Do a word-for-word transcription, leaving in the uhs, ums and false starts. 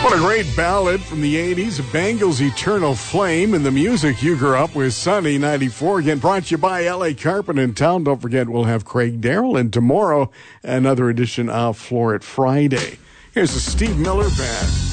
What a great ballad from the eighties, Bangles' Eternal Flame, and the music you grew up with, Sunny ninety-four. Again, brought to you by L A Carpet in Town. Don't forget, we'll have Craig Darrell, and tomorrow, another edition of Floor It Friday. Here's the Steve Miller Band.